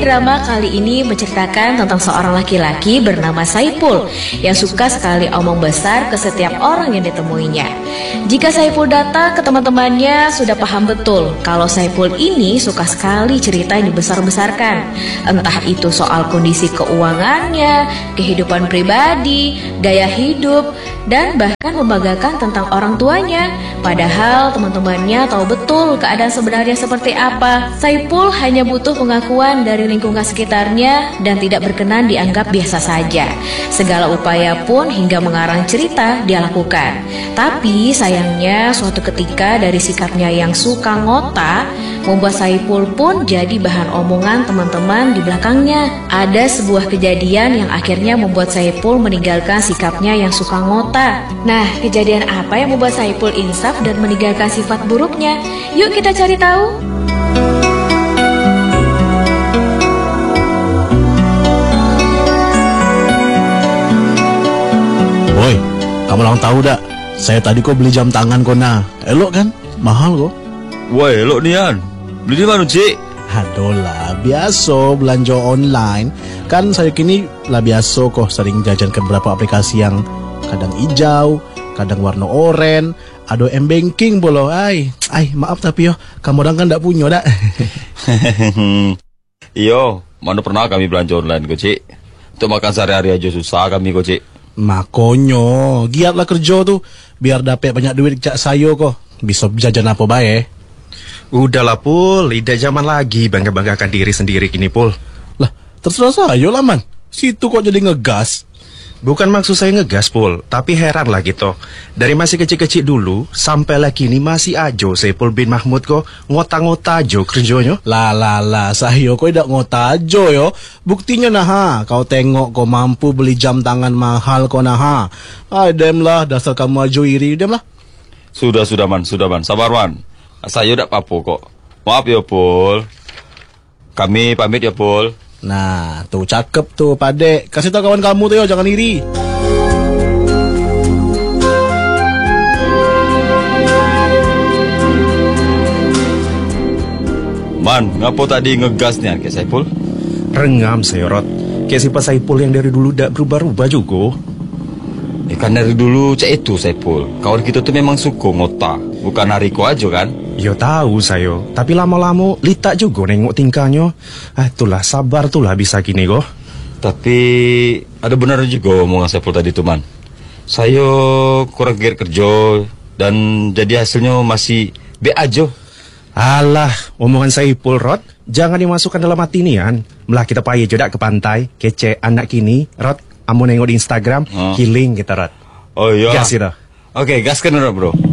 drama kali ini menceritakan tentang seorang laki-laki bernama Saipul yang suka sekali omong besar ke setiap orang yang ditemuinya. Jika Saipul datang ke teman-temannya, sudah paham betul kalau Saipul ini suka sekali cerita yang dibesar-besarkan. Entah itu soal kondisi keuangannya, kehidupan pribadi, gaya hidup, dan bahkan membanggakan tentang orang tuanya. Padahal teman-temannya tahu betul keadaan sebenarnya seperti apa. Saipul hanya butuh pengakuan dari lingkungan sekitarnya dan tidak berkenan dianggap biasa saja. Segala upaya pun hingga mengarang cerita dia lakukan. Tapi sayangnya suatu ketika dari sikapnya yang suka ngota membuat Saipul pun jadi bahan omongan teman-teman di belakangnya. Ada sebuah kejadian yang akhirnya membuat Saipul meninggalkan sikapnya yang suka ngota. Nah, kejadian apa yang membuat Saipul insaf dan meninggalkan sifat buruknya? Yuk kita cari tahu. Boy, kamu lang tahu dak? Saya tadi kok beli jam tangan kok nah. Elok kan? Mahal kok. Wah, elok nian. Beli di mana, Cik? Aduh lah, biasa belanja online. Kan saya kini lah biasa kok sering jajan ke beberapa aplikasi yang kadang hijau, kadang warna oranye, ada m-banking bolo. Maaf tapi yo, kamu orang kan ndak punya dak. Iyo, mana pernah kami belanja online kok, Cik? Untuk makan sehari-hari aja susah kami kok, Cik. Makonyo, giatlah kerja tuh biar dapat banyak duit cak sayo kok. Bisa jajan apa bae. Udahlah Pul, tidak zaman lagi bangga-banggakan diri sendiri kini Pul. Lah, terserah saya lah man. Situ kok jadi ngegas. Bukan maksud saya ngegas Pul, tapi heran lah gitu. Dari masih kecil-kecil dulu sampai lah kini masih ajo Saipul bin Mahmud kok ngota-ngota ajo kerjanya. Lah, saya kok tidak ngota ajo yo. Buktinya nah, kau tengok kau mampu beli jam tangan mahal kau nah. Dem lah, dasar kamu ajo iri dem lah. Sudah man, sabar man. Saya udah apa-apa kok. Maaf ya Pul. Kami pamit ya Pul. Nah, tuh cakep tuh Padek. Kasih tau kawan kamu tuh yo, jangan iri. Man, ngapo tadi ngegas nih kayak Saipul? Rengam saya Rod. Kayak si Pak Saipul yang dari dulu tidak berubah-ubah juga. Kan dari dulu cek itu Saipul. Kawan kita tuh memang suka ngota. Bukan Hariko aja kan? Yo tahu saya, tapi lama-lama lita juga nengok tingkahnya. Itulah sabar tuh lah bisa gini kok. Tapi ada benar juga omongan Saipul tadi tuh man. Saya kurang giat kerja dan jadi hasilnya masih B aja. Alah, omongan Saipul Rod, jangan dimasukkan dalam hati nian. Melah kita payah jodak ke pantai, kece anak kini, Rod, amu nengok di Instagram, healing kita Rod. Oh iya. Gas itu. Oke, gaskan bro.